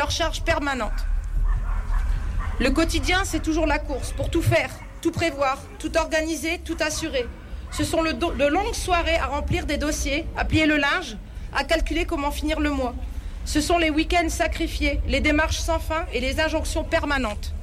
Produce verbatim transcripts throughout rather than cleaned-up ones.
leur charge permanente. Le quotidien, c'est toujours la course, pour tout faire, tout prévoir, tout organiser, tout assurer. Ce sont le do- de longues soirées à remplir des dossiers, à plier le linge, à calculer comment finir le mois. Ce sont les week-ends sacrifiés, les démarches sans fin et les injonctions permanentes.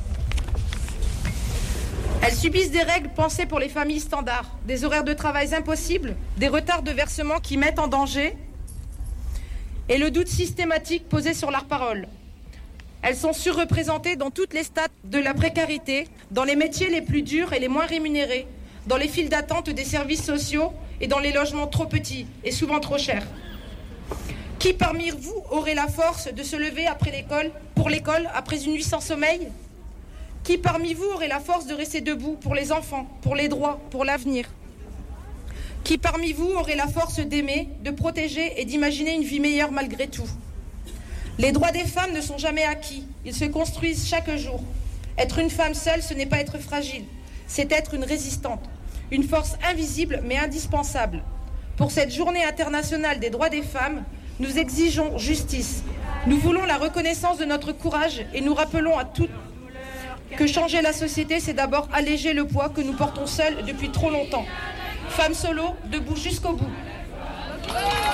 Elles subissent des règles pensées pour les familles standards, des horaires de travail impossibles, des retards de versement qui mettent en danger et le doute systématique posé sur leurs paroles. Elles sont surreprésentées dans toutes les strates de la précarité, dans les métiers les plus durs et les moins rémunérés, dans les files d'attente des services sociaux et dans les logements trop petits et souvent trop chers. Qui parmi vous aurait la force de se lever après l'école, pour l'école après une nuit sans sommeil ? Qui parmi vous aurait la force de rester debout pour les enfants, pour les droits, pour l'avenir ? Qui parmi vous aurait la force d'aimer, de protéger et d'imaginer une vie meilleure malgré tout ? Les droits des femmes ne sont jamais acquis, ils se construisent chaque jour. Être une femme seule, ce n'est pas être fragile, c'est être une résistante, une force invisible mais indispensable. Pour cette journée internationale des droits des femmes, nous exigeons justice. Nous voulons la reconnaissance de notre courage et nous rappelons à toutes que changer la société, c'est d'abord alléger le poids que nous portons seuls depuis trop longtemps. Femmes solo, debout jusqu'au bout.